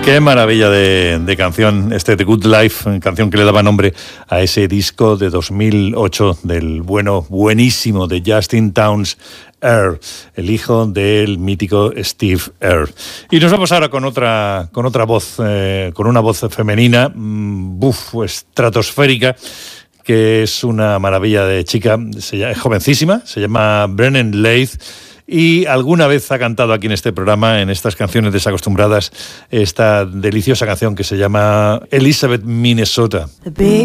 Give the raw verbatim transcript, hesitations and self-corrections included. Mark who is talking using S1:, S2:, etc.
S1: Qué maravilla de, de canción, este The Good Life, canción que le daba nombre a ese disco de dos mil ocho del bueno, buenísimo de Justin Townes Earle, el hijo del mítico Steve Earle. Y nos vamos ahora con otra, con otra voz, eh, con una voz femenina, mmm, buf, estratosférica, que es una maravilla de chica, se llama, es jovencísima, se llama Brennan Leigh. Y alguna vez ha cantado aquí en este programa, en estas canciones desacostumbradas, esta deliciosa canción que se llama Elizabeth, Minnesota.